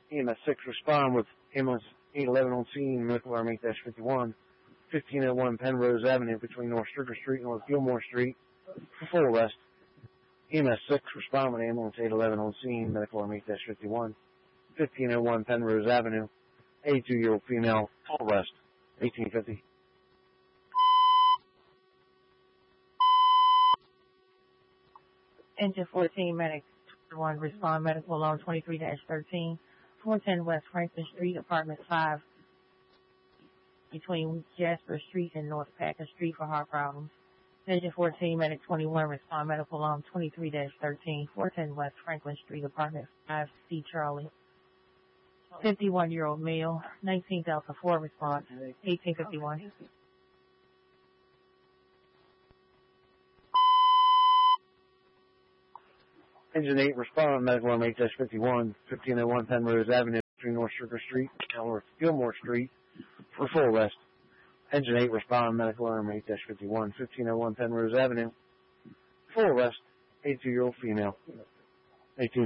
EMS 6 respond with ambulance 811 on scene, medical alarm 8-51, 1501 Penrose Avenue between North Stricker Street and North Gilmore Street for full arrest. EMS 6 respond with ambulance 811 on scene, medical alarm 8-51, 1501 Penrose Avenue, 82-year-old female, full arrest, 1850. Engine 14, medic 1, respond, medical alarm 23-13, 410 West Franklin Street, apartment 5, between Jasper Street and North Packer Street for heart problems. Engine 14, medic 21, respond, medical alarm 23-13, 410 West Franklin Street, apartment 5, C. Charlie. 51-year-old male, 19 Delta 4 response, 1851. Engine 8 respond, medical alarm 8-51, 1501 Penrose Avenue between North Stricker Street and North Gilmore Street for full arrest. Engine 8 respond, medical alarm 8-51, 1501 Penrose Avenue, full arrest, 82-year-old female, 18.